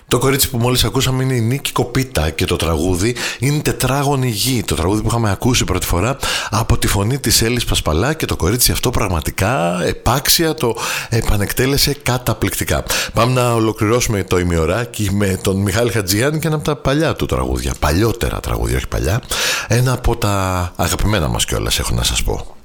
Το κορίτσι που μόλις ακούσαμε είναι η Νίκη Κοπίτα και το τραγούδι είναι Τετράγωνη Γη. Το τραγούδι που είχαμε ακούσει πρώτη φορά από τη φωνή της Έλλης Πασπαλά και το κορίτσι αυτό πραγματικά επάξια το επανεκτέλεσε καταπληκτικά. Πάμε να ολοκληρώσουμε το ημιωράκι με τον Μιχάλη Χατζιάννη και ένα από τα παλιά του τραγούδια. Παλιότερα τραγούδια, όχι παλιά. Ένα από τα αγαπημένα μας κιόλας, έχω να σας πω.